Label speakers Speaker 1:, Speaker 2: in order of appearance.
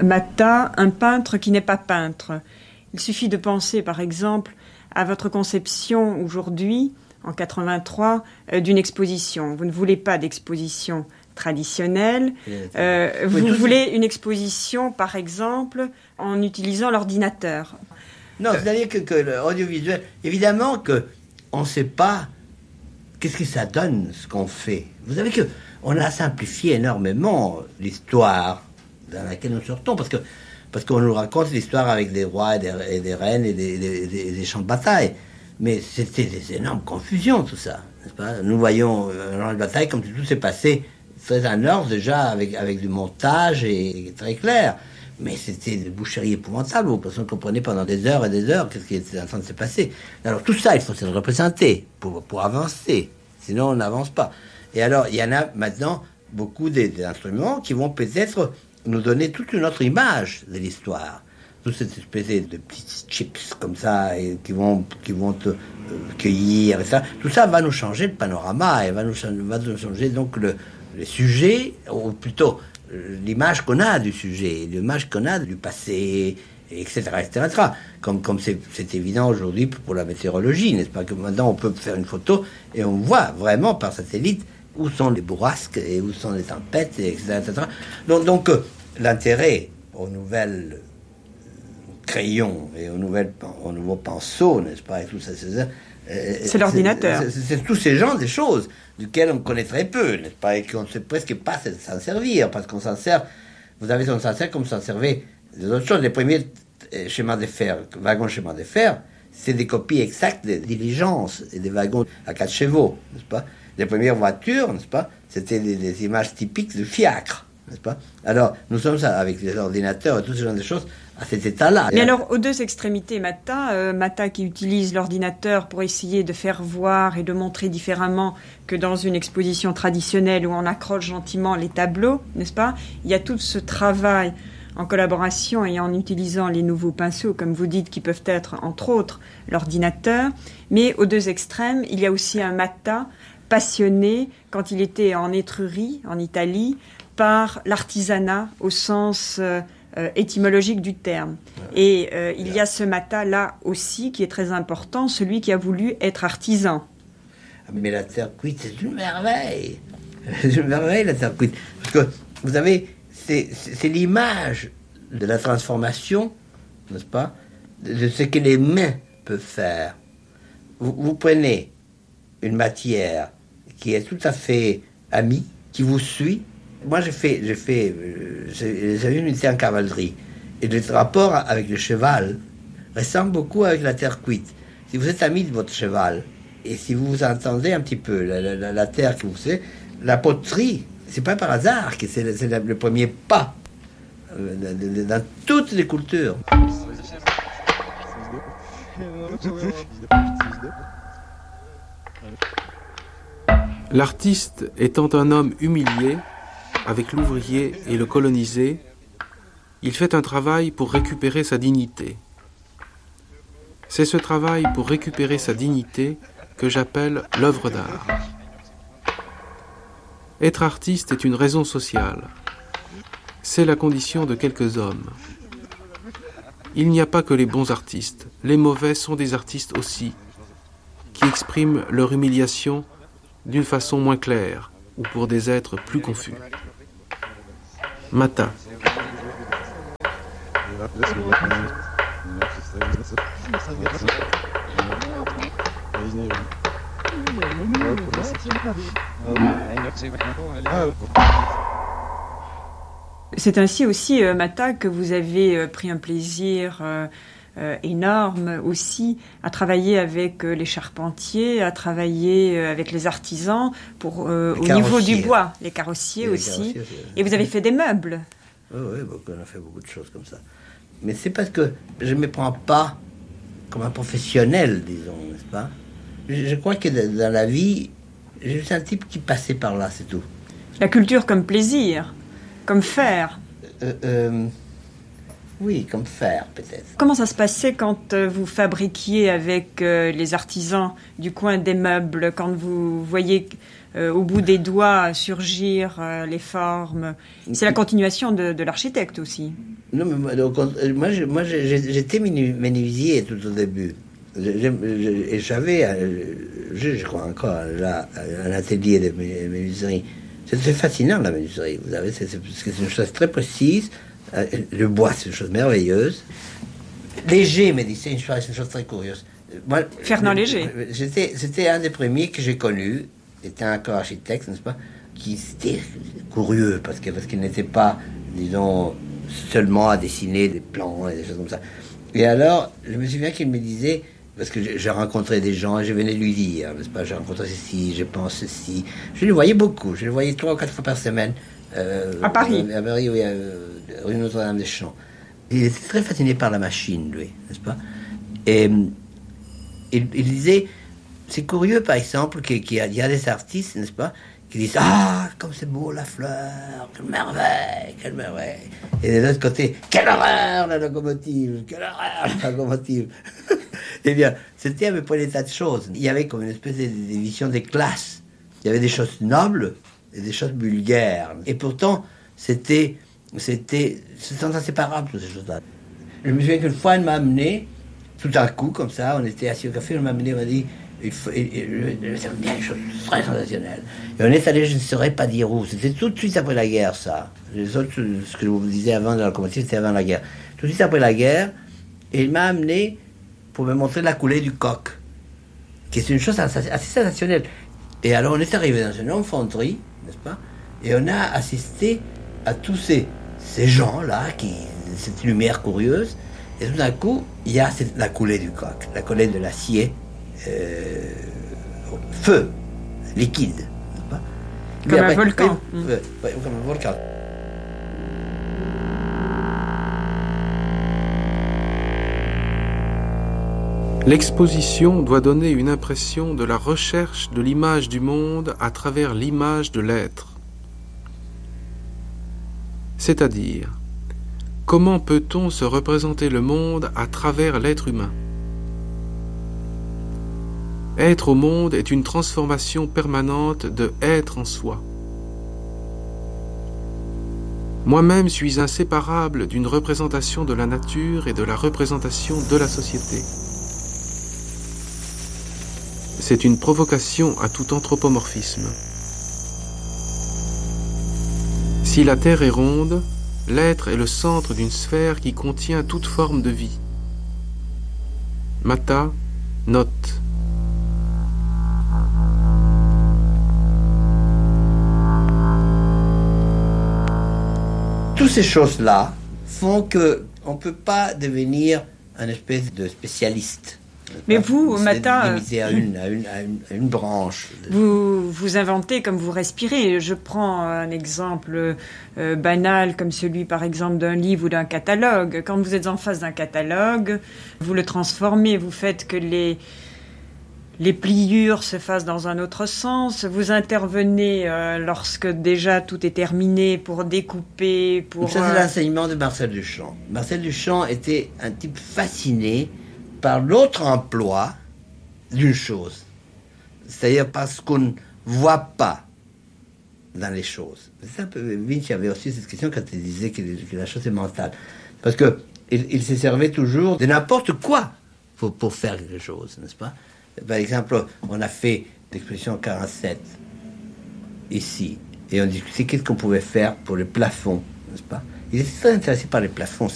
Speaker 1: Mata, un peintre qui n'est pas peintre. Il suffit de penser, par exemple, à votre conception aujourd'hui, en 83, d'une exposition. Vous ne voulez pas d'exposition traditionnelle. Vous voulez une exposition, par exemple, en utilisant l'ordinateur.
Speaker 2: Non, c'est-à-dire que l'audiovisuel, évidemment qu'on ne sait pas qu'est-ce que ça donne, ce qu'on fait. Vous savez qu'on a simplifié énormément l'histoire dans laquelle nous sortons, parce qu'on nous raconte l'histoire avec des rois et des reines et des champs de bataille. Mais c'était des énormes confusions, tout ça, n'est-ce pas? Nous voyons un champ de bataille comme si tout s'est passé très en ordre, déjà, avec du montage et très clair. Mais c'était des boucheries épouvantables, où personne ne comprenait pendant des heures et des heures qu'est-ce qui était en train de se passer. Alors tout ça, il faut se le représenter pour avancer, sinon on n'avance pas. Et alors, il y en a maintenant beaucoup des instruments qui vont peut-être nous donner toute une autre image de l'histoire. Toute cette espèce de petits chips comme ça, et qui vont te cueillir, et ça. Tout ça va nous changer le panorama, et va nous changer donc le sujet, ou plutôt l'image qu'on a du sujet, l'image qu'on a du passé, etc., etc. Comme c'est évident aujourd'hui pour la météorologie, n'est-ce pas, que maintenant on peut faire une photo et on voit vraiment par satellite où sont les bourrasques et où sont les tempêtes, etc., etc. Donc l'intérêt aux nouvelles crayons et aux nouveaux pinceaux, n'est-ce pas, et tout ça,
Speaker 1: c'est l'ordinateur.
Speaker 2: C'est tous ces genres de choses duquel on connaît très peu, n'est-ce pas, et qu'on ne sait presque pas s'en servir, parce qu'on s'en sert, on s'en sert comme s'en servait des autres choses. Les premiers schémas de fer, wagons schémas de fer, c'est des copies exactes des diligences et des wagons à 4 chevaux, n'est-ce pas. Les premières voitures, n'est-ce pas, c'était des images typiques de fiacre, n'est-ce pas. Alors, nous sommes avec les ordinateurs et tout ce genre de choses à cet état-là.
Speaker 1: Mais alors, aux deux extrémités, Mata qui utilise l'ordinateur pour essayer de faire voir et de montrer différemment que dans une exposition traditionnelle où on accroche gentiment les tableaux, n'est-ce pas? Il y a tout ce travail en collaboration et en utilisant les nouveaux pinceaux, comme vous dites, qui peuvent être, entre autres, l'ordinateur. Mais aux deux extrêmes, il y a aussi un Mata passionné, quand il était en Étrurie, en Italie, par l'artisanat au sens étymologique du terme. Et il y a ce Mata-là aussi qui est très important, celui qui a voulu être artisan.
Speaker 2: Mais la terre cuite, c'est une merveille. C'est une merveille, la terre cuite. Parce que, vous savez, c'est l'image de la transformation, n'est-ce pas, de ce que les mains peuvent faire. Vous prenez une matière qui est tout à fait amie, qui vous suit. Moi, j'ai eu une unité en cavalerie. Et le rapport avec le cheval ressemble beaucoup avec la terre cuite. Si vous êtes ami de votre cheval, et si vous vous entendez un petit peu, la terre que vous savez, la poterie, c'est pas par hasard que c'est le premier pas dans toutes les cultures.
Speaker 3: L'artiste étant un homme humilié, avec l'ouvrier et le colonisé, il fait un travail pour récupérer sa dignité. C'est ce travail pour récupérer sa dignité que j'appelle l'œuvre d'art. Être artiste est une raison sociale. C'est la condition de quelques hommes. Il n'y a pas que les bons artistes. Les mauvais sont des artistes aussi, qui expriment leur humiliation d'une façon moins claire ou pour des êtres plus confus. Mata.
Speaker 1: C'est ainsi aussi, Mata, que vous avez pris un plaisir énorme aussi à travailler avec les charpentiers, à travailler avec les artisans au niveau du bois, les carrossiers aussi. Et vous avez fait des meubles.
Speaker 2: Oui, on a fait beaucoup de choses comme ça. Mais c'est parce que je ne me prends pas comme un professionnel, disons, n'est-ce pas? Je crois que dans la vie, je suis un type qui passait par là, c'est tout.
Speaker 1: La culture comme plaisir, comme faire.
Speaker 2: Oui, comme fer, peut-être.
Speaker 1: Comment ça se passait quand vous fabriquiez avec les artisans du coin des meubles, quand vous voyez au bout des doigts surgir les formes? C'est la continuation de l'architecte aussi.
Speaker 2: Non, mais moi, j'étais menuisier tout au début. Et j'avais, je crois encore, là, un atelier de menuiserie. C'est fascinant, la menuiserie, vous savez, parce que c'est une chose très précise. Le bois, c'est une chose merveilleuse. Léger, mais c'est une chose très curieuse. Moi,
Speaker 1: Fernand Léger.
Speaker 2: C'était un des premiers que j'ai connu. Il était encore architecte, n'est-ce pas? Qui était curieux, parce qu'il n'était pas, disons, seulement à dessiner des plans et des choses comme ça. Et alors, je me souviens qu'il me disait, parce que j'ai rencontré des gens et je venais lui dire, n'est-ce pas? J'ai rencontré ceci, je pense ceci. Je le voyais beaucoup, je le voyais 3 ou 4 fois par semaine.
Speaker 1: À Paris?
Speaker 2: À Paris, oui, rue Notre-Dame-des-Champs. Il était très fasciné par la machine, lui, n'est-ce pas? Et il disait, c'est curieux, par exemple, qu'il y a des artistes, n'est-ce pas, qui disent, ah, comme c'est beau la fleur, quelle merveille, quelle merveille. Et de l'autre côté, quelle horreur la locomotive, quelle horreur la locomotive. Eh bien, c'était à peu près des tas de choses. Il y avait comme une espèce de division des classes. Il y avait des choses nobles et des choses vulgaires. Et pourtant, c'était inséparable, toutes ces choses-là. Je me souviens qu'une fois, elle m'a amené, tout à coup, comme ça, on était assis au café, elle m'a amené, elle m'a dit, c'est bien une chose très sensationnelle. Et on est allé, je ne saurais pas dire où, c'était tout de suite après la guerre, ça. Les autres, ce que je vous disais avant de la locomotive, c'était avant la guerre. Tout de suite après la guerre, et il m'a amené pour me montrer la coulée du coq, qui est une chose assez sensationnelle. Et alors, on est arrivé dans une infanterie, n'est-ce pas? Et on a assisté à tous ces gens-là, cette lumière curieuse, et tout d'un coup, il y a la coulée du coq, la coulée de l'acier, feu, liquide, n'est-ce pas?
Speaker 1: Comme un volcan.
Speaker 2: Comme un volcan.
Speaker 3: L'exposition doit donner une impression de la recherche de l'image du monde à travers l'image de l'être. C'est-à-dire, comment peut-on se représenter le monde à travers l'être humain? Être au monde est une transformation permanente de être en soi. Moi-même suis inséparable d'une représentation de la nature et de la représentation de la société. C'est une provocation à tout anthropomorphisme. Si la Terre est ronde, l'être est le centre d'une sphère qui contient toute forme de vie. Mata note.
Speaker 2: Toutes ces choses-là font qu'on ne peut pas devenir un espèce de spécialiste.
Speaker 1: Mais vous, Mata,
Speaker 2: limité à une branche.
Speaker 1: Vous inventez comme vous respirez. Je prends un exemple banal comme celui, par exemple, d'un livre ou d'un catalogue. Quand vous êtes en face d'un catalogue, vous le transformez, vous faites que les pliures se fassent dans un autre sens. Vous intervenez lorsque déjà tout est terminé pour découper, pour...
Speaker 2: Ça, c'est l'enseignement de Marcel Duchamp. Marcel Duchamp était un type fasciné par l'autre emploi d'une chose. C'est-à-dire parce qu'on ne voit pas dans les choses. C'est un peu, Vinci avait aussi cette question quand il disait que la chose est mentale. Parce qu'il se servait toujours de n'importe quoi pour faire quelque chose, n'est-ce pas? Par exemple, on a fait l'exposition 47 ici, et on discutait qu'est-ce qu'on pouvait faire pour les plafonds, n'est-ce pas? Il était très intéressé par les plafonds.